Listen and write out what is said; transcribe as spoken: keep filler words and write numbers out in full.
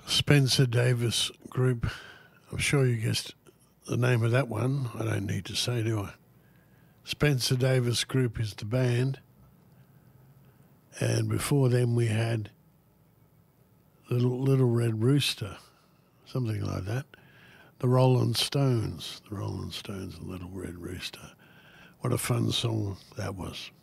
Spencer Davis Group. I'm sure you guessed the name of that one. I don't need to say, do I? Spencer Davis Group is the band. And before them we had Little, Little Red Rooster, something like that. The Rolling Stones, the Rolling Stones and Little Red Rooster. What a fun song that was.